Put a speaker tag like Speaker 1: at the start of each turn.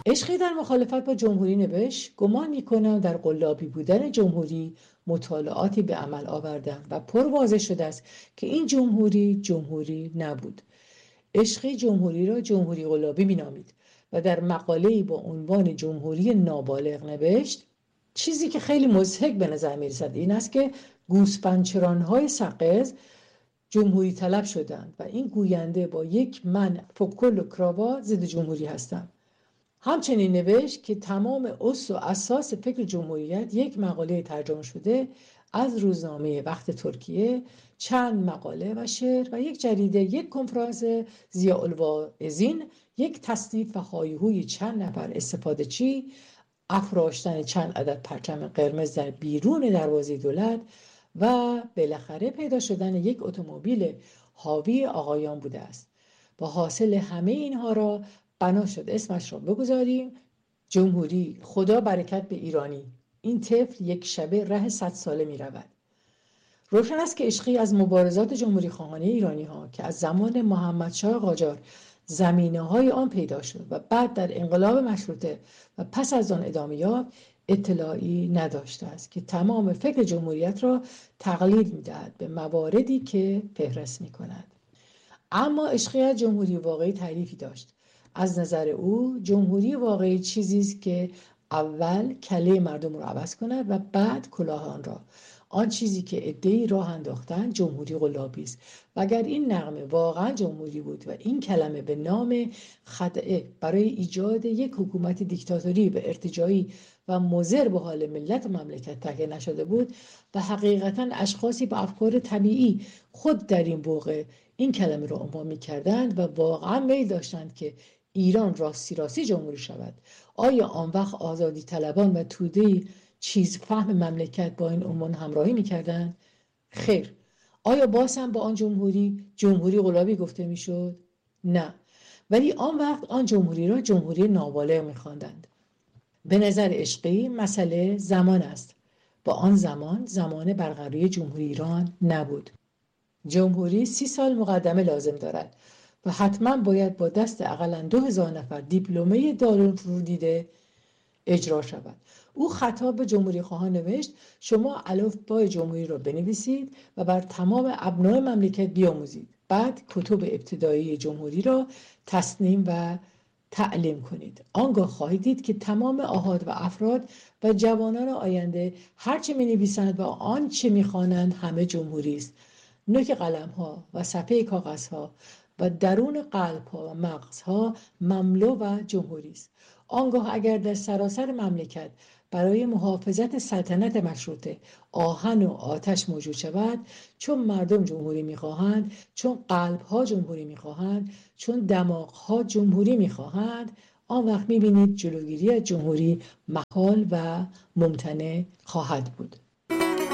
Speaker 1: عشقی در مخالفت با جمهوری نوشت: گمان می‌کنم در قلابی بودن جمهوری مطالعاتی به عمل آوردم و پر واضح شده است که این جمهوری نبود. عشقی جمهوری را جمهوری قلابی می‌نامید و در مقاله‌ای با عنوان جمهوری نابالغ نوشت: چیزی که خیلی مضحک به نظر می‌رسد این است که گوسپندچران‌های سقز جمهوری طلب شدند و این گوینده با یک من فوکل و کراوات ضد جمهوری هستند. همچنین نوشت که تمام اصل و اساس فکر جمهوریت یک مقاله ترجمه شده از روزنامه وقت ترکیه، چند مقاله و شعر و یک جریده، یک کنفرانس ضیاءالواعظین، یک تصنیف و هایهوی چند نفر استفاده چی، افراشتن چند عدد پرچم قرمز در بیرون دروازه دولت و بالاخره پیدا شدن یک اتومبیل حاوی آقایان بوده است. با حاصل همه اینها را بنا شد اسمش را بگذاریم جمهوری. خدا برکت به ایرانی. این طفل یک شبه ره 100 ساله می رود. روشن است که عشقی از مبارزات جمهوری خواهانه ایرانی ها که از زمان محمدشاه قاجار زمینه های آن پیدا شد و بعد در انقلاب مشروطه و پس از آن ادامه یافت اطلاعی نداشته است که تمام فکر جمهوریت را تقلیل می دهد به مواردی که فهرست می کند. اما عشقی از جمهوری واقعی تعریفی داشت. از نظر او جمهوری واقعی چیزی است که اول کله مردم رو عوض کند و بعد کلاه آن را. آن چیزی که عده‌ای راه انداختن جمهوری قلابی است. و اگر این نغمه واقعا جمهوری بود و این کلمه به نام خدعه برای ایجاد یک حکومت دیکتاتوری و ارتجاعی و مضر به حال ملت مملکت تهیه نشده بود و حقیقتا اشخاصی با افکار طبیعی خود در این بوق این کلمه را عنوان می‌کردند و واقعا میل داشتند که ایران راستی جمهوری شود، آیا آن وقت آزادی طلبان و توده چیز فهم مملکت با این عنوان همراهی می‌کردند؟ خیر. آیا باز هم با آن جمهوری قلابی گفته می‌شد؟ نه. ولی آن وقت آن جمهوری را جمهوری نابالغ می‌خواندند. به نظر عشقی مسئله زمان است. با آن زمان برقراری جمهوری ایران نبود. جمهوری 30 سال مقدمه لازم دارد و حتما باید با دست اقلاً 2000 نفر دیپلمه دارالفنون دیده اجرا شود. او خطاب به جمهوری خواهان نوشت: شما الفبای جمهوری را بنویسید و بر تمام ابنای مملکت بیاموزید. بعد کتب ابتدایی جمهوری را تصنیم و تعلیم کنید. آنگاه خواهید دید که تمام آحاد و افراد و جوانان آینده هرچه می نویسند و آنچه می خوانند همه جمهوری است. نوک قلم ها و صفحه کاغذ ها و درون قلب ها و مغز ها مملو و جمهوری است. آنگاه اگر در سراسر مملکت برای محافظت سلطنت مشروطه آهن و آتش موجود شود، چون مردم جمهوری میخواهند، چون قلب ها جمهوری میخواهند، چون دماغ ها جمهوری میخواهند، آن وقت میبینید جلوگیری از جمهوری محال و ممتنع خواهد بود.